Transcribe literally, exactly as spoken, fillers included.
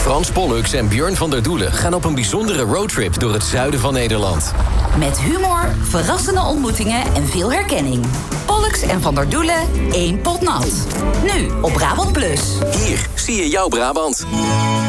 Frans Pollux en Björn van der Doelen gaan op een bijzondere roadtrip door het zuiden van Nederland. Met humor, verrassende ontmoetingen en veel herkenning. Pollux en Van der Doelen, één pot nat. Nu op Brabant Plus. Hier zie je jouw Brabant.